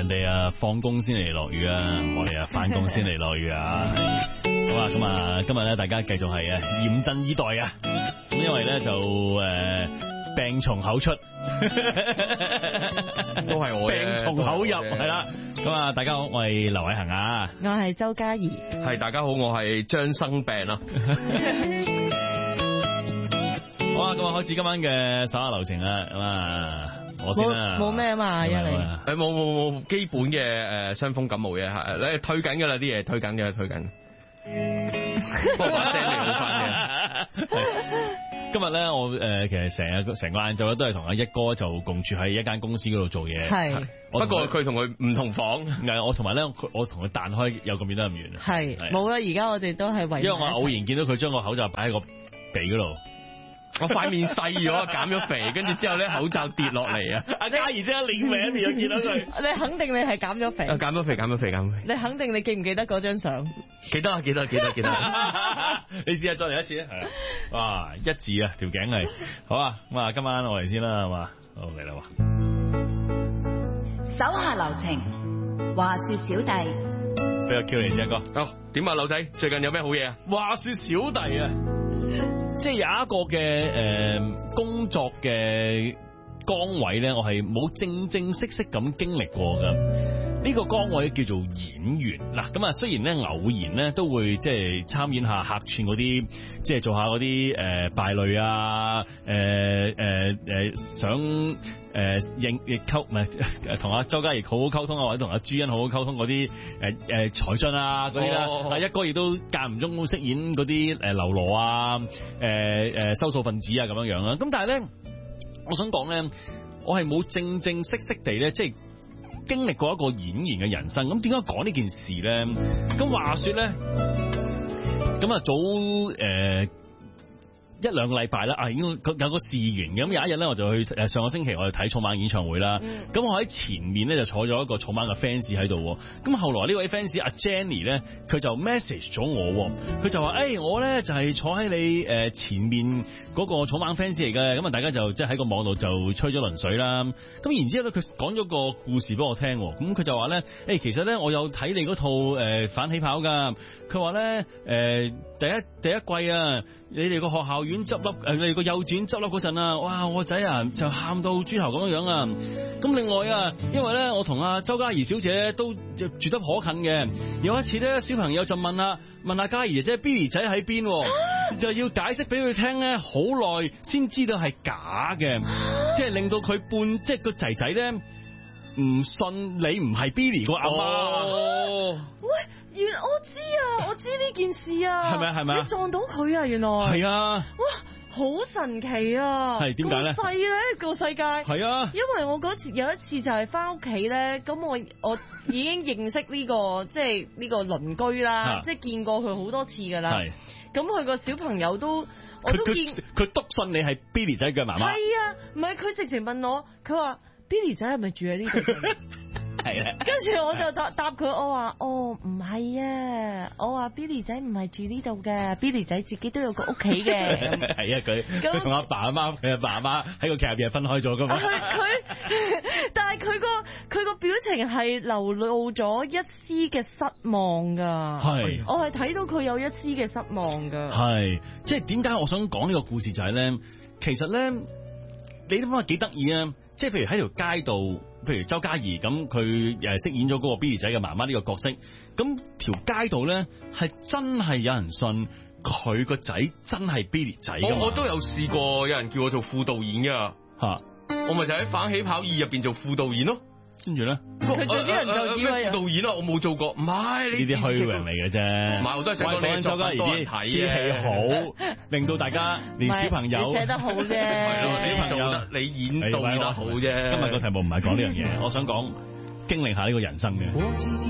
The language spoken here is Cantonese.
人哋啊放工先嚟落雨啊，我哋啊翻工先嚟落雨啊。好啊，咁啊，今日咧大家繼續係嚴陣以待啊。咁因為咧就病從口出， 都係我病從口入係啦。咁啊，大家好，我係劉偉恒啊， 我係周嘉怡， 係大家好，我係張生病啊。 好啊，咁啊開始今晚嘅手下留情啦。咁啊，我先啦， 冇咩嘛，一嚟冇基本嘅傷風感冒嘅係，你推緊噶啦啲嘢，推緊。不過把聲未好翻嘅。 今日咧，我其實成個晏晝咧都係同阿一哥就共住喺一間公司嗰度做嘢。 係， 不過佢同佢唔同房。 我同埋咧，我同佢彈開有咁遠得咁遠。 係，冇啦。而家我哋都係圍。 因為我偶然見到佢將個口罩擺喺個鼻嗰度。 我塊面細咗，減咗肥，跟住之後咧口罩跌落嚟啊！ 阿嘉怡即刻臉歪面，見到佢。 你肯定你係減咗肥。 減咗肥。 你肯定你記唔記得嗰張相？ 記得。你試下再嚟一次啊！係啊，哇，一致啊，條頸係好啊！咁啊，今晚我嚟先啦，係嘛？好嚟啦， 手下留情，話說小弟， 俾個 Q 你先，一哥。 哦，點啊，劉仔，最近有咩好嘢啊？ 話說小弟啊，即係有一個嘅工作嘅崗位咧，我係冇正式咁經歷過噶。呢個崗位叫做演員嗱，咁啊雖然咧偶然咧都會即係參演下客串嗰啲，即係做下嗰啲敗類啊，想應溝唔係同阿周嘉怡好好溝通啊，或者同阿朱茵好好溝通嗰啲才俊啊嗰啲啦，一哥亦都間唔中飾演嗰啲流羅啊，收數分子啊咁樣樣啦。咁但係咧，我想講咧，我係冇正式地咧，即係經歷過一個演員嘅人生。咁點解講呢件事咧？咁話說咧，咁啊早一兩個禮拜啦，已經有個事緣。咁有一日咧，我就去上個星期我去睇草蜢演唱會啦。咁我喺前面咧就坐咗一個草蜢嘅 fans 喺度。咁後來呢位 fans 阿 Jenny 咧，佢就 message 咗我，佢就話：我咧就係坐喺你前面嗰個草蜢 fans 嚟嘅。咁啊，大家就即係喺個網度就吹咗輪水啦。咁然之後咧，佢講咗個故事俾我聽。咁佢就話咧：其實咧我有睇你嗰套反起跑㗎。佢話咧第一季啊，你哋個學校院執笠，你哋個幼稚園執笠嗰陣啊，哇！我仔啊就喊到豬頭咁樣啊。咁另外啊，因為咧我同阿周嘉怡小姐都住得頗近嘅，有一次咧小朋友就問阿嘉怡姐姐 Billy 仔喺邊，就要解釋俾佢聽咧，好耐先知道係假嘅，即係令到佢即係個仔仔咧唔信你唔係 Billy 個阿媽。 喂，我知呢件事啊， 係咪？ 你撞到佢啊，原來係啊， 哇，好神奇啊！ 係點解咧？ 咁細咧個世界係啊， 因為我有一次就係翻屋企咧，咁我已經認識呢個即係呢個鄰居啦，即係見過佢好多次噶啦。咁佢個小朋友都我都見佢篤信你係 Billy 仔嘅媽媽。 係啊，唔係佢直情問我，佢話 Billy 仔係咪住喺呢度？ 係啊， 跟住我就答佢，我話唔係啊，我話 Billy 仔唔係住呢度嘅，Billy 仔自己都有個屋企嘅。 係啊，佢同阿爸阿媽，佢阿爸阿媽喺個劇入邊係分開咗噶嘛。 但係佢個表情係流露咗一絲嘅失望噶。係，我係睇到佢有一絲嘅失望噶。係， 即係點解我想講呢個故事就係咧，其實咧你諗下幾得意啊！即係譬如喺條街度，譬如周嘉怡咁，佢飾演咗嗰個 Billy 仔嘅媽媽呢個角色，咁條街度咧係真係有人信佢個仔真係 Billy 仔㗎嘛。 我都有試過，有人叫我做副導演噶吓，我咪就喺反起跑2入邊做副導演咯。 跟住咧， 佢啲人就以為副導演啦，我冇做過，唔係呢啲虛榮嚟嘅啫。 唔係，我都係想講你周嘉怡啲戲好，令到大家連小朋友寫得好啫。係咯， 小朋友你演導演得好啫。 今日個題目唔係講呢樣嘢，我想講經歷下呢個人生嘅。